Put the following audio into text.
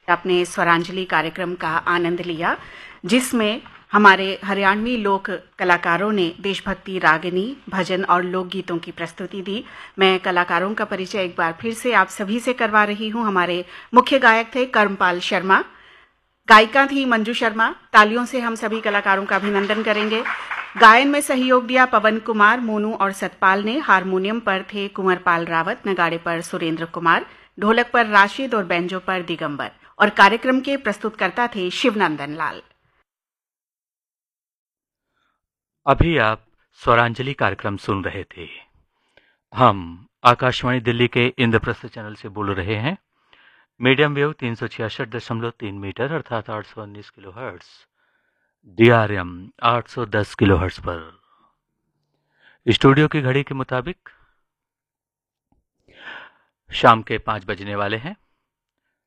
अपने स्वरांजलि कार्यक्रम का आनंद लिया, जिसमें हमारे हरियाणवी लोक कलाकारों ने देशभक्ति, रागिनी, भजन और लोकगीतों की प्रस्तुति दी। मैं कलाकारों का परिचय एक बार फिर से आप सभी से करवा रही हूं। हमारे मुख्य गायक थे कर्मपाल शर्मा, गायिका थी मंजू शर्मा। तालियों से हम सभी कलाकारों का अभिनंदन करेंगे। गायन में सहयोग दिया पवन कुमार, मोनू और सतपाल ने। हारमोनियम पर थे कुंवरपाल रावत, नगाड़े पर सुरेंद्र कुमार, ढोलक पर राशिद और बैंजो पर दिगंबर। और कार्यक्रम के प्रस्तुतकर्ता थे शिवनंदन लाल। अभी आप स्वरांजलि कार्यक्रम सुन रहे थे। हम आकाशवाणी दिल्ली के इंद्रप्रस्थ चैनल से बोल रहे हैं। मीडियम वेव 366.3 मीटर अर्थात 819 किलोहर्ट्ज, DRM 810 किलोहर्ट्ज पर। स्टूडियो की घड़ी के मुताबिक शाम के 5 बजने वाले हैं।